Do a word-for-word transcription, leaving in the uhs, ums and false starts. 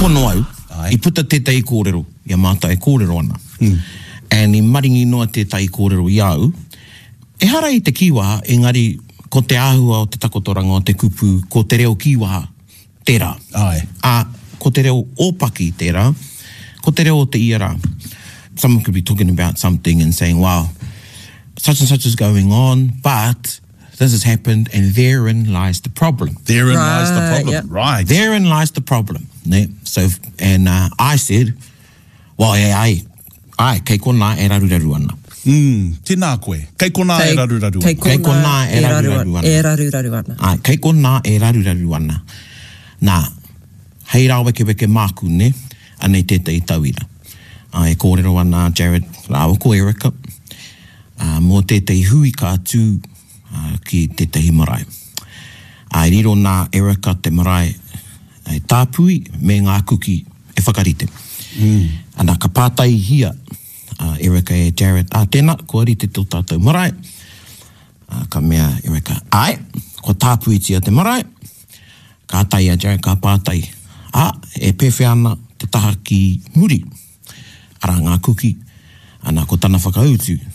pono au, i puta tētai kōrero, ia māta e kōrero ana. Mm. And i maringi noa tētai kōrero i au, e hara i te kiwaha, engari ko te āhua o te takotoranga o te kupu, ko te reo kiwaha, tērā. Ai. A, ko te reo ōpaki tērā, ko te reo o te iara. Someone could be talking about something and saying, wow, such and such is going on, but this has happened, and therein lies the problem. Therein right, lies the problem. Yep. Right. Therein lies the problem. Ne? So, and uh, I said, well, ai, ai, ai, kei kona e raruraru ana. Mm, tēnā koe. Kei kona e raruraru ana. Kei kona e raruraru ana. E raruraru ana. Ai, kei kona e raruraru ana. Nā, hei rā weke weke māku, ne? Anei tētai tauira. Ai, kōrero ana Jared, rāwa ko Erica. Uh, mō tētai hui ka atu uh, ki tētai marae. Ai, riro nā Erica te marae ai, tāpui me ngā kuki e whakarite. Mm. Ana ka pātai hia uh, Erica e Jared, a tēnā, kua rite tō tātou marae. Uh, ka mea Erica, ai, ko tāpui tia te marae. Ka tai a Jared, ka pātai. A, e pewhi ana te taha ki muri. Ara ngā kuki, ana ko tana whakautu.